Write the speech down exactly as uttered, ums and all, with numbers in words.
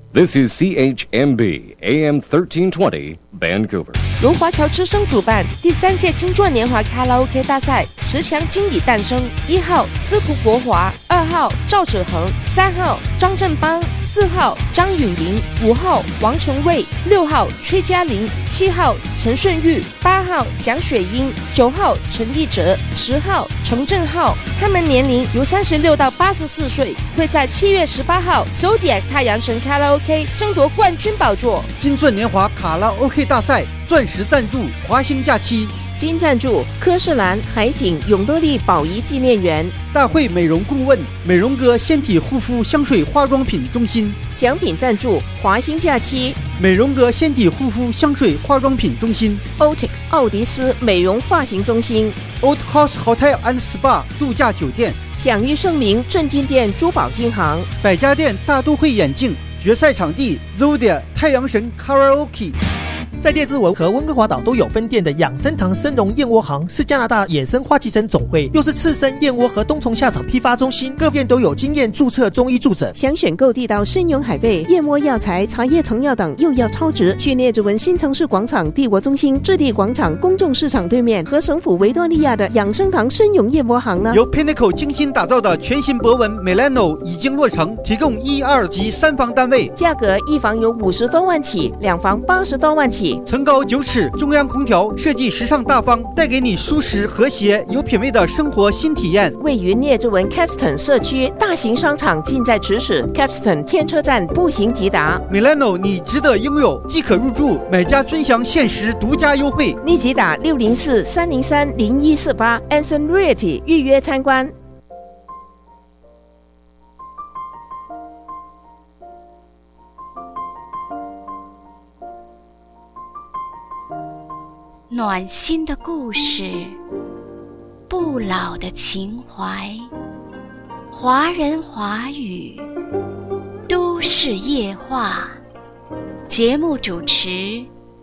This is C H M B A M thirteen twenty Vancouver。 由华侨之声主办第三届金钻年华卡拉 OK 大赛，十强经理诞生。一号司徒国华，二号赵子恒，三号张振邦，四号张允玲，五号王成卫，六号崔嘉玲，七号陈顺玉，八号蒋雪英，九号陈义哲，十号程正浩。他们年龄由三十六到八十四岁，会在七月十八号 Zodiac 太阳神卡拉 OK 争夺冠军宝座。 金钻年华卡拉 OK 大赛钻石赞助华兴假期， 金赞助科士兰海景永乐利宝仪纪念园， 大会美容顾问美容哥纤体护肤香水化妆品中心， 奖品赞助华兴假期美容哥纤体护肤香水化妆品中心， Otic 奥迪斯美容发型中心， Old House Hotel and Spa 度假酒店， 享誉盛名正金店珠宝金行， 百家店大都会眼镜，决赛场地 Zodiac 太阳神 Karaoke。 在列治文和温哥华岛都有分店的养生堂生荣燕窝行是加拿大野生花旗参总会，又是次生燕窝和冬虫夏草批发中心，各店都有经验注册中医助诊。 想选购地道生荣海贝、燕窝药材、茶叶成药等又要超值，去列治文新城市广场帝国中心置地广场公众市场对面和省府维多利亚的养生堂生荣燕窝行呢。 由 Pinnacle 精心打造的全新博文 Milano 已经落成，提供一二级三房单位， 价格一房有五十多万起，两房八十多万起， 层高九尺，中央空调，设计时尚大方，带给你舒适和谐有品味的生活新体验。 位于列治文 Capston 社区，大型商场近在咫尺， Capston 天车站步行即达。 Milano 你值得拥有，即可入住，买家尊享限时独家优惠， 立即打六零四三零三零一四八 Anson Realty 预约参观。 暖心的故事，不老的情怀，华人华语，都市夜话。节目主持